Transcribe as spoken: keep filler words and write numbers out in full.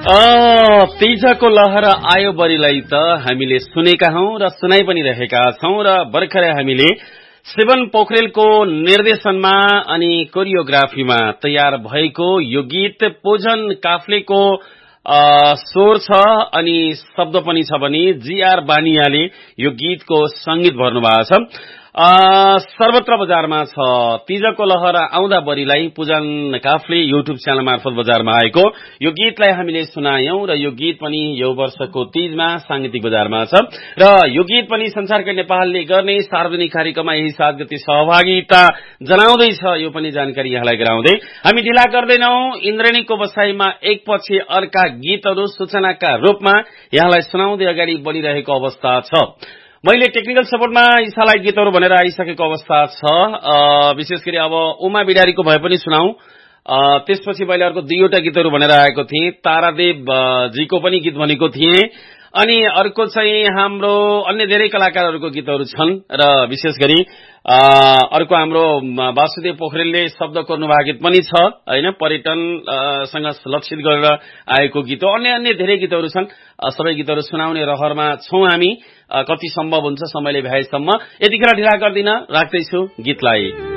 तेजको लहर आयो बढीलाई त हामीले सुनेका हौं र सुनाइ पनि रहेका छौं र भर्खरै हामीले शिवन पोखरेलको निर्देशनमा अनि कोरियोग्राफीमा तयार भएको यो गीत पोजन काफ्लेको स्वर छ अनि शब्द पनि छ भने जीआर बानियाले यो गीतको संगीत भर्नुभएको छ। सर्वत्र बजारमा छ तीजको लहर आउँदा बढीलाई पूजन काफ्ले युट्युब च्यानल मार्फत बजारमा आएको यो गीतलाई हामीले सुनायौं र यो गीत पनि यो वर्षको तीजमा सांगीतिक बजारमा छ र यो गीत पनि संसारकै नेपालले गर्ने सार्वजनिक कार्यक्रममा यही सात गते सहभागिता जनाउँदैछ। यो पनि जानकारी यहाँलाई गराउँदै हामी ढिला गर्दैनौं। इन्द्रणीको बसाईमा एकपछि अर्का गीतहरू सूचनाका रूपमा यहाँलाई सुनाउँदै अगाडि बढिरहेको अवस्था छ। मैले टेक्निकल सपोर्टमा इसालाई गीतहरू भनेर आइसकेको अवस्था छ। विशेष गरी अब उमा बिडारीको भए पनि सुनाऊ। त्यसपछि मैले अर्को दुईवटा गीतहरू भनेर आएको थिएँ। तारादेव जीको पनि गीत भनेको थिएँ अनि अर्को चाहिँ हाम्रो अन्य धेरै कलाकारहरूको गीतहरू छन् र विशेष गरी अर्को हाम्रो वासुदेव पोखरेलले शब्द कोर्नुभएको गीत पनि छ हैन, पर्यटन सँग लक्षित गरेर आएको गीत हो। अन्य अन्य धेरै गीतहरू छन्। सबै गीतहरू सुनाउने रहरमा छौं हामी, कति सम्भव हुन्छ समयले भ्याएसम्म। यतिखेर ढिला गर्दिन, राख्दैछु गीतलाई।